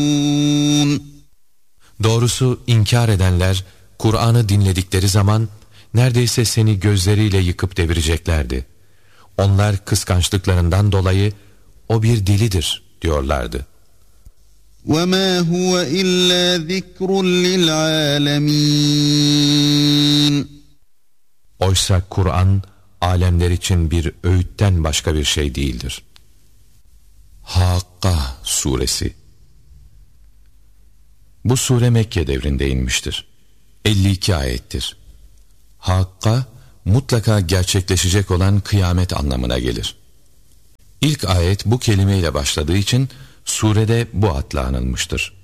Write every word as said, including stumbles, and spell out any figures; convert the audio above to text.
Doğrusu inkar edenler Kur'an'ı dinledikleri zaman neredeyse seni gözleriyle yıkıp devireceklerdi. Onlar kıskançlıklarından dolayı o bir delidir diyorlardı. وَمَا هُوَ إِلَّا ذِكْرٌ لِلْعَالَمِينَ Oysa Kur'an alemler için bir öğütten başka bir şey değildir. Hakka suresi. Bu sure Mekke devrinde inmiştir. elli iki ayettir. Hakka mutlaka gerçekleşecek olan kıyamet anlamına gelir. İlk ayet bu kelimeyle başladığı için surede bu adla anılmıştır.